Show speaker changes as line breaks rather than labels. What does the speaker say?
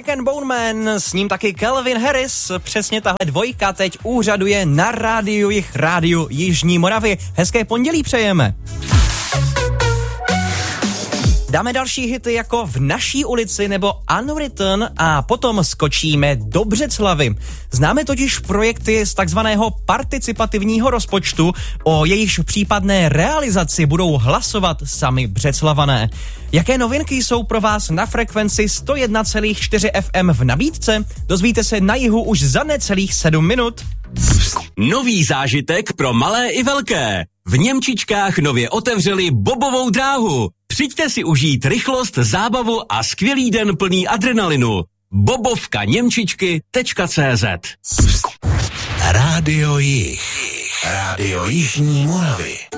Rag and Bone Man, s ním taky Calvin Harris. Přesně tahle dvojka teď úřaduje na rádiu Jižní Moravy. Hezké pondělí přejeme. Dáme další hity jako V naší ulici nebo Unwritten a potom skočíme do Břeclavi. Známe totiž projekty z takzvaného participativního rozpočtu, o jejichž případné realizaci budou hlasovat sami Břeclavané. Jaké novinky jsou pro vás na frekvenci 101,4 FM v nabídce? Dozvíte se na jihu už za necelých 7 minut.
Nový zážitek pro malé i velké. V Němčičkách nově otevřeli bobovou dráhu. Přijďte si užít rychlost, zábavu a skvělý den plný adrenalinu. bobovkaněmčičky.cz
Rádio Jih. Rádio Jižní Moravy.